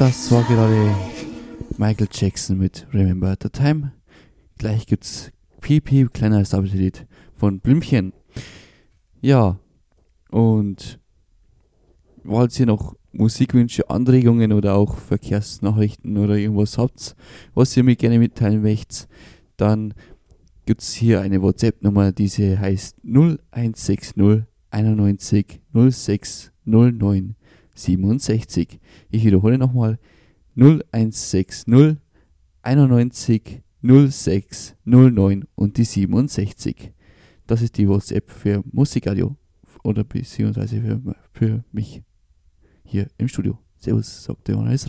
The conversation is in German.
Das war gerade Michael Jackson mit Remember the Time. Gleich gibt's Piep Piep, kleiner Stabilität von Blümchen. Ja, und falls ihr noch Musikwünsche, Anregungen oder auch Verkehrsnachrichten oder irgendwas habt, was ihr mir gerne mitteilen möchtet, dann gibt's hier eine WhatsApp-Nummer, diese heißt 0160 91 06 09 67. Ich wiederhole nochmal 0160 91 06 09 und die 67. Das ist die WhatsApp für Musikradio oder beziehungsweise für mich hier im Studio. Servus, sagt der Johannes.